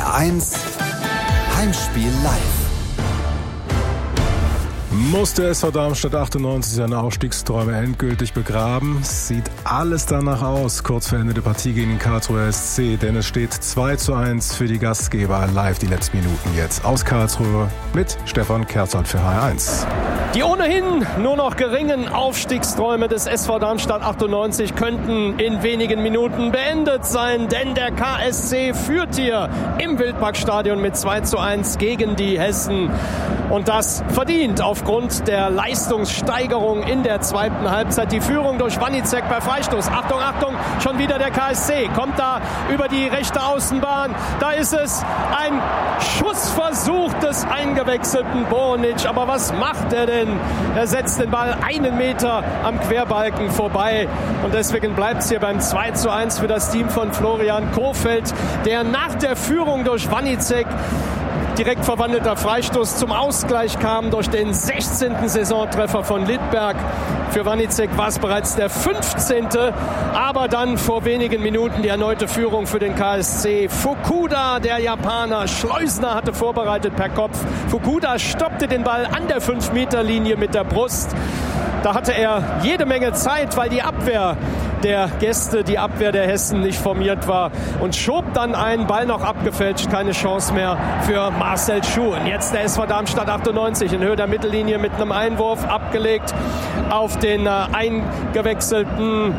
HR1 Heimspiel live. Muss der SV Darmstadt 98 seine Aufstiegsträume endgültig begraben? Sieht alles danach aus, kurz vor Ende der Partie gegen den Karlsruher SC, denn es steht 2:1 für die Gastgeber. Live die letzten Minuten jetzt aus Karlsruhe mit Stefan Kerzold für HR1. Die ohnehin nur noch geringen Aufstiegsträume des SV Darmstadt 98 könnten in wenigen Minuten beendet sein, denn der KSC führt hier im Wildparkstadion mit 2:1 gegen die Hessen. Und das verdient aufgrund der Leistungssteigerung in der zweiten Halbzeit. Die Führung durch Wanicek bei Freistoß. Achtung, Achtung, schon wieder der KSC. Kommt da über die rechte Außenbahn. Da ist es ein Schussversuch des eingewechselten Bornic. Aber was macht er denn? Er setzt den Ball 1 Meter am Querbalken vorbei. Und deswegen bleibt es hier beim 2:1 für das Team von Florian Kohfeldt, der nach der Führung durch Wanicek direkt verwandelter Freistoß zum Ausgleich kam durch den 16. Saisontreffer von Littberg. Für Wanicek war es bereits der 15. Aber dann vor wenigen Minuten die erneute Führung für den KSC. Fukuda, der Japaner, Schleusner hatte vorbereitet per Kopf. Fukuda stoppte den Ball an der 5-Meter-Linie mit der Brust. Da hatte er jede Menge Zeit, weil die Abwehr der Gäste, die Abwehr der Hessen nicht formiert war und schob dann einen Ball noch abgefälscht. Keine Chance mehr für Marcel Schuhen. Jetzt der SV Darmstadt 98 in Höhe der Mittellinie mit einem Einwurf abgelegt auf den eingewechselten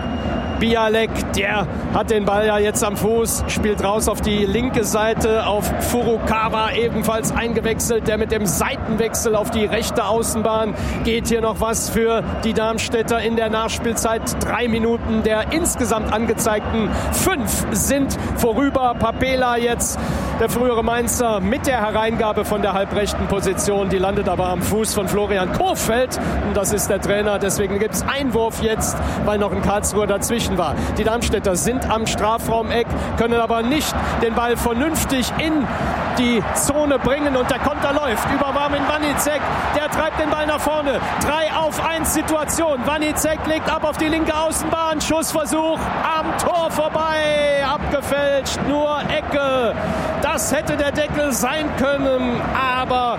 Bialek, der hat den Ball ja jetzt am Fuß, spielt raus auf die linke Seite auf Furukawa, ebenfalls eingewechselt, der mit dem Seitenwechsel auf die rechte Außenbahn geht. Hier noch was für die Darmstädter in der Nachspielzeit. 3 Minuten der insgesamt angezeigten 5 sind vorüber. Papela jetzt, der frühere Mainzer, mit der Hereingabe von der halbrechten Position. Die landet aber am Fuß von Florian Kohfeldt. Und das ist der Trainer. Deswegen gibt es Einwurf jetzt, weil noch ein Karlsruher dazwischen war. Die Darmstädter sind am Strafraumeck, können aber nicht den Ball vernünftig in die Zone bringen. Und der Konter läuft über Marvin Wanicek. Der treibt den Ball nach vorne. 3-auf-1 Situation. Wanicek legt ab auf die linke Außenbahn. Schussversuch am Tor vorbei. Abgefälscht. Nur Ecke. Das hätte der Deckel sein können. Aber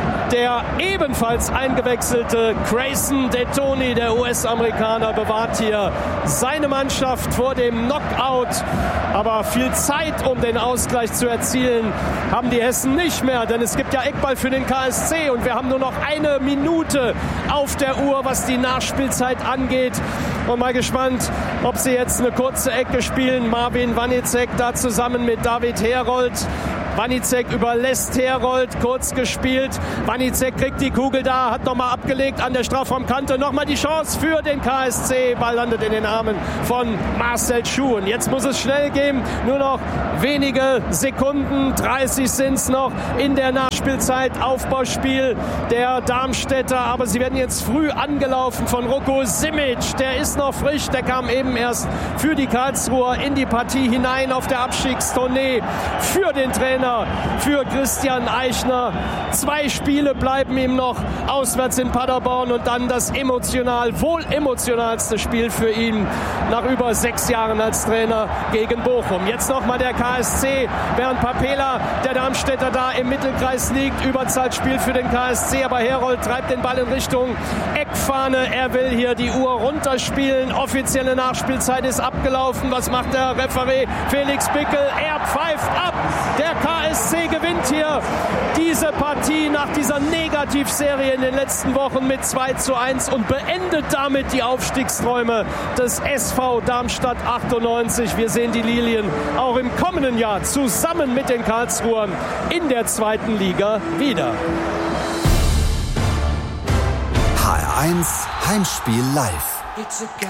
der ebenfalls eingewechselte Grayson Detoni, der US-Amerikaner, bewahrt hier seine Mannschaft vor dem Knockout. Aber viel Zeit, um den Ausgleich zu erzielen, haben die Hessen nicht mehr. Denn es gibt ja Eckball für den KSC und wir haben nur noch 1 Minute auf der Uhr, was die Nachspielzeit angeht. Und mal gespannt, ob sie jetzt eine kurze Ecke spielen. Marvin Wanicek da zusammen mit David Herold. Wanicek überlässt Herold, kurz gespielt. Wanicek kriegt die Kugel da, hat nochmal abgelegt an der Strafraumkante. Nochmal die Chance für den KSC. Ball landet in den Armen von Marcel Schuhen. Jetzt muss es schnell gehen. Nur noch wenige Sekunden. 30 sind es noch in der Nachspielzeit. Aufbauspiel der Darmstädter. Aber sie werden jetzt früh angelaufen von Roko Simic. Der ist noch frisch. Der kam eben erst für die Karlsruher in die Partie hinein auf der Abstiegstournee. Für den Trainer, für Christian Eichner. 2 Spiele bleiben ihm noch auswärts in Paderborn und dann das wohl emotionalste Spiel für ihn nach über 6 Jahren als Trainer gegen Bochum. Jetzt nochmal der KSC, während Papela, der Darmstädter, da im Mittelkreis liegt. Überzahlspiel für den KSC, aber Herold treibt den Ball in Richtung Eckfahne. Er will hier die Uhr runterspielen. Offizielle Nachspielzeit ist abgelaufen. Was macht der Referee Felix Bickel? Er pfeift ab. Der KSC gewinnt hier diese Partie nach dieser Negativserie in den letzten Wochen mit 2:1 und beendet damit die Aufstiegsträume des SV Darmstadt 98. Wir sehen die Lilien auch im kommenden Jahr zusammen mit den Karlsruhern in der 2. Liga wieder. HR1 Heimspiel live.